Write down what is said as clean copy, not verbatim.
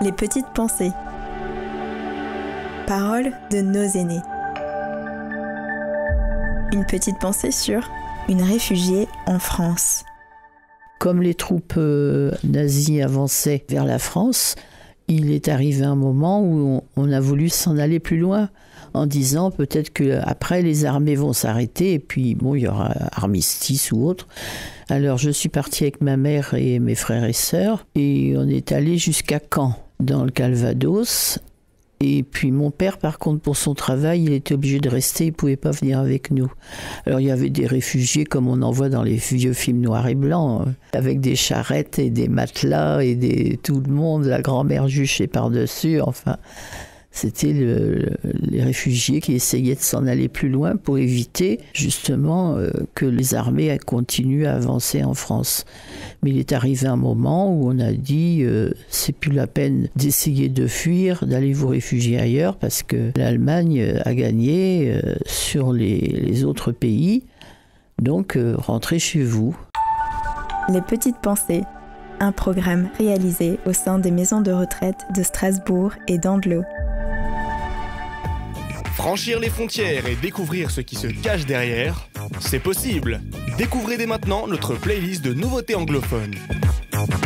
Les petites pensées. Paroles de nos aînés. Une petite pensée sur une réfugiée en France. Comme les troupes nazies avançaient vers la France, il est arrivé un moment où on a voulu s'en aller plus loin, en disant peut-être qu'après les armées vont s'arrêter et puis bon, il y aura armistice ou autre. Alors je suis partie avec ma mère et mes frères et sœurs et on est allé jusqu'à Caen, dans le Calvados. Et puis mon père, par contre, pour son travail, il était obligé de rester, il ne pouvait pas venir avec nous. Alors il y avait des réfugiés comme on en voit dans les vieux films noirs et blancs, avec des charrettes et des matelas et tout le monde, la grand-mère juchée par-dessus, enfin... C'était les réfugiés qui essayaient de s'en aller plus loin pour éviter justement que les armées continuent à avancer en France. Mais il est arrivé un moment où on a dit c'est plus la peine d'essayer de fuir, d'aller vous réfugier ailleurs parce que l'Allemagne a gagné sur les autres pays. Donc rentrez chez vous. Les petites pensées. Un programme réalisé au sein des maisons de retraite de Strasbourg et d'Andlau. Franchir les frontières et découvrir ce qui se cache derrière, c'est possible. Découvrez dès maintenant notre playlist de nouveautés anglophones.